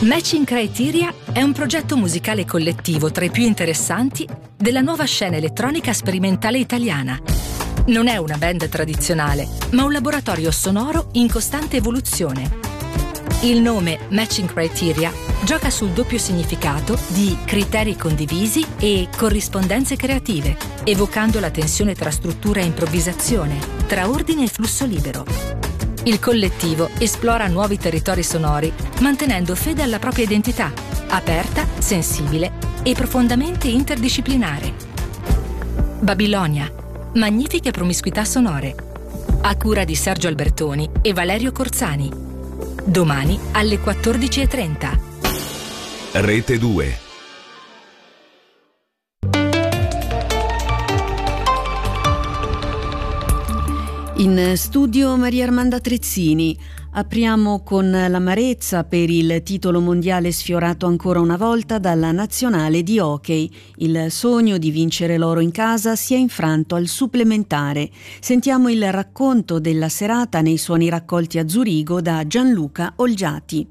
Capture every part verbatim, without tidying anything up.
Matching Criteria è un progetto musicale collettivo tra i più interessanti della nuova scena elettronica sperimentale italiana. Non è una band tradizionale, ma un laboratorio sonoro in costante evoluzione. Il nome Matching Criteria gioca sul doppio significato di criteri condivisi e corrispondenze creative, evocando la tensione tra struttura e improvvisazione, tra ordine e flusso libero. Il collettivo esplora nuovi territori sonori, mantenendo fede alla propria identità, aperta, sensibile e profondamente interdisciplinare. Babilonia, magnifiche promiscuità sonore. A cura di Sergio Albertoni e Valerio Corzani. Domani alle quattordici e trenta. Rete due. In studio Maria Armanda Trezzini. Apriamo con l'amarezza per il titolo mondiale sfiorato ancora una volta dalla nazionale di hockey. Il sogno di vincere l'oro in casa si è infranto al supplementare. Sentiamo il racconto della serata nei suoni raccolti a Zurigo da Gianluca Olgiati.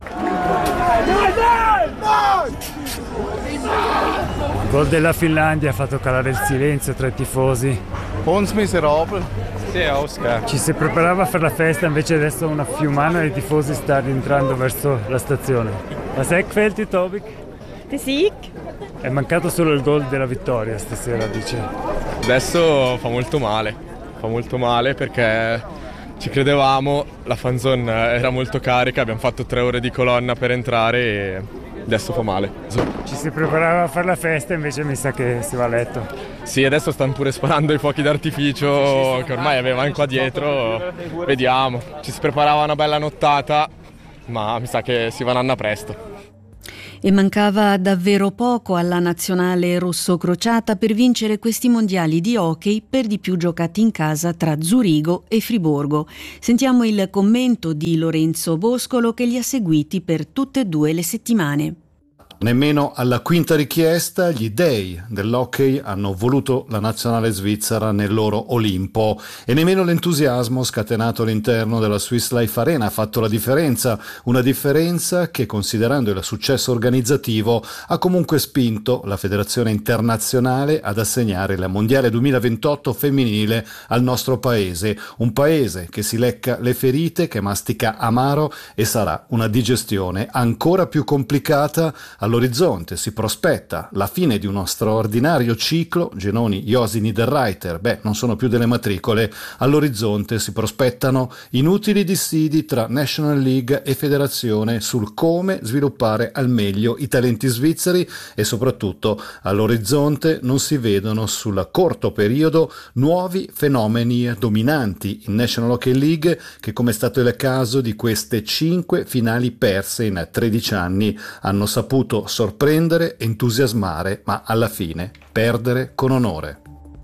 Il gol della Finlandia ha fatto calare il silenzio tra i tifosi. Uns miserabel. Ci si preparava per la festa, invece adesso una fiumana di tifosi sta rientrando verso la stazione. Was è gefällt dir, Tobik? Der Sieg. È mancato solo il gol della vittoria stasera, dice. Adesso fa molto male, fa molto male perché ci credevamo, la fanzone era molto carica, abbiamo fatto tre ore di colonna per entrare e adesso fa male. Ci si preparava a fare la festa, invece mi sa che si va a letto. Sì, adesso stanno pure sparando i fuochi d'artificio che ormai avevano qua dietro, vediamo. Ci si preparava una bella nottata, ma mi sa che si vanno presto. E mancava davvero poco alla nazionale rosso-crociata per vincere questi mondiali di hockey, per di più giocati in casa tra Zurigo e Friburgo. Sentiamo il commento di Lorenzo Boscolo che li ha seguiti per tutte e due le settimane. Nemmeno alla quinta richiesta gli dei dell'hockey hanno voluto la nazionale svizzera nel loro Olimpo e nemmeno l'entusiasmo scatenato all'interno della Swiss Life Arena ha fatto la differenza, una differenza che, considerando il successo organizzativo, ha comunque spinto la federazione internazionale ad assegnare la Mondiale duemilaventotto femminile al nostro paese, un paese che si lecca le ferite, che mastica amaro e sarà una digestione ancora più complicata. All'orizzonte si prospetta la fine di uno straordinario ciclo. Genoni, Josi, Niederreiter, beh, non sono più delle matricole. All'orizzonte si prospettano inutili dissidi tra National League e federazione sul come sviluppare al meglio i talenti svizzeri e soprattutto all'orizzonte non si vedono sul corto periodo nuovi fenomeni dominanti in National Hockey League che, come è stato il caso di queste cinque finali perse in tredici anni, hanno saputo sorprendere, entusiasmare, ma alla fine perdere con onore.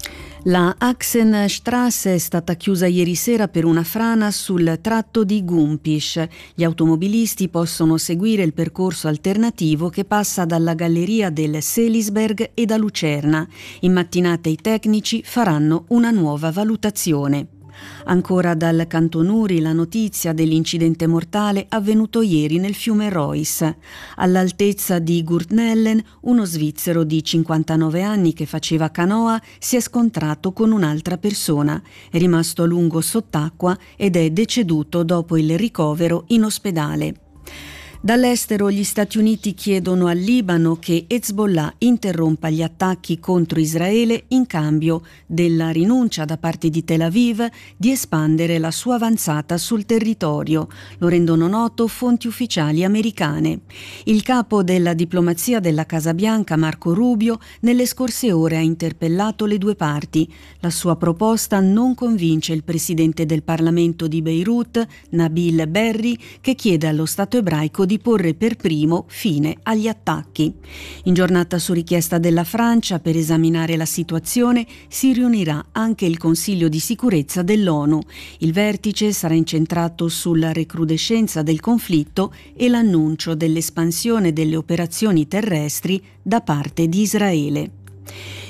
La Axenstrasse è stata chiusa ieri sera per una frana sul tratto di Gumpisch. Gli automobilisti possono seguire il percorso alternativo che passa dalla galleria del Selisberg e da Lucerna. In mattinata i tecnici faranno una nuova valutazione. Ancora dal Cantonuri la notizia dell'incidente mortale avvenuto ieri nel fiume Reuss. All'altezza di Gurtnellen, uno svizzero di cinquantanove anni che faceva canoa si è scontrato con un'altra persona. È rimasto a lungo sott'acqua ed è deceduto dopo il ricovero in ospedale. Dall'estero gli Stati Uniti chiedono al Libano che Hezbollah interrompa gli attacchi contro Israele in cambio della rinuncia da parte di Tel Aviv di espandere la sua avanzata sul territorio. Lo rendono noto fonti ufficiali americane. Il capo della diplomazia della Casa Bianca, Marco Rubio, nelle scorse ore ha interpellato le due parti. La sua proposta non convince il presidente del Parlamento di Beirut, Nabil Berri, che chiede allo Stato ebraico di porre per primo fine agli attacchi. In giornata su richiesta della Francia per esaminare la situazione si riunirà anche il Consiglio di sicurezza dell'ONU. Il vertice sarà incentrato sulla recrudescenza del conflitto e l'annuncio dell'espansione delle operazioni terrestri da parte di Israele.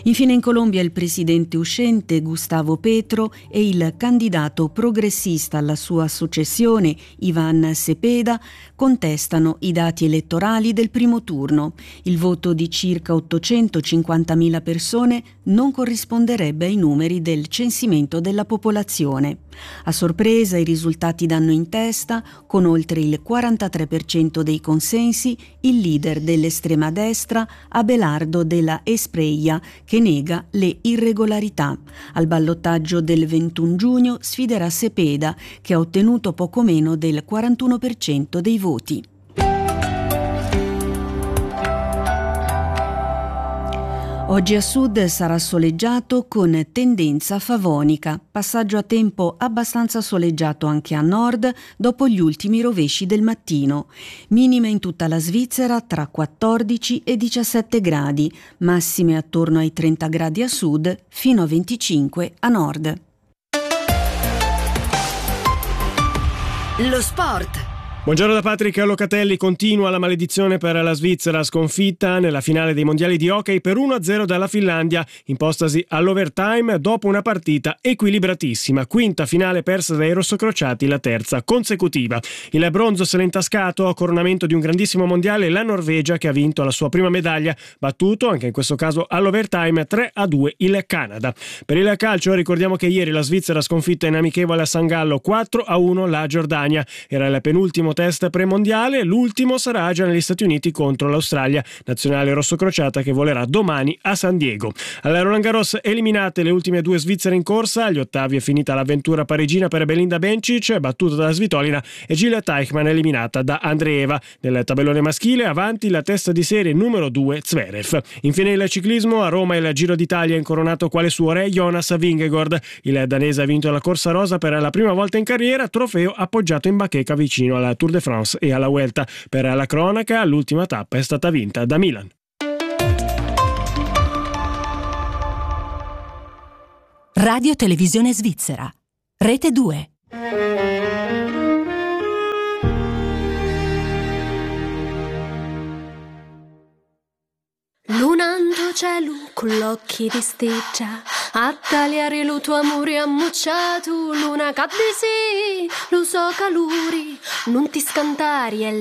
Infine in Colombia il presidente uscente Gustavo Petro e il candidato progressista alla sua successione Iván Cepeda contestano i dati elettorali del primo turno. Il voto di circa ottocentocinquantamila persone non corrisponderebbe ai numeri del censimento della popolazione. A sorpresa i risultati danno in testa, con oltre il quarantatré per cento dei consensi, il leader dell'estrema destra Abelardo della Espriella, che nega le irregolarità. Al ballottaggio del ventuno giugno sfiderà Cepeda, che ha ottenuto poco meno del quarantuno per cento dei voti. Oggi a sud sarà soleggiato con tendenza favonica, passaggio a tempo abbastanza soleggiato anche a nord dopo gli ultimi rovesci del mattino. Minime in tutta la Svizzera tra quattordici e diciassette gradi, massime attorno ai trenta gradi a sud fino a venticinque a nord. Lo sport. Buongiorno da Patrick Locatelli. Continua la maledizione per la Svizzera, sconfitta nella finale dei mondiali di hockey per uno a zero dalla Finlandia, impostasi all'overtime dopo una partita equilibratissima. Quinta finale persa dai rossocrociati, la terza consecutiva. Il bronzo se l'è intascato a coronamento di un grandissimo mondiale la Norvegia, che ha vinto la sua prima medaglia, battuto anche in questo caso all'overtime tre a due il Canada. Per il calcio ricordiamo che ieri la Svizzera sconfitta in amichevole a San Gallo quattro a uno la Giordania. Era il penultimo test premondiale, l'ultimo sarà già negli Stati Uniti contro l'Australia, nazionale rossocrociata che volerà domani a San Diego. Alla Roland Garros eliminate le ultime due svizzere in corsa, agli ottavi è finita l'avventura parigina per Belinda Bencic, battuta da Svitolina, e Gilles Teichmann eliminata da Andreeva. Nel tabellone maschile avanti la testa di serie numero due Zverev. Infine il ciclismo, a Roma il Giro d'Italia è incoronato quale suo re Jonas Vingegaard. Il danese ha vinto la corsa rosa per la prima volta in carriera, trofeo appoggiato in bacheca vicino alla Tour de France e alla Vuelta. Per la cronaca, l'ultima tappa è stata vinta da Milan. Radio Televisione Svizzera, Rete due. Lunando cielo con l'occhi di steggia, a tagliare lo tuo amore ammucciato, luna cadde sì, lo so calori, non ti scantari, è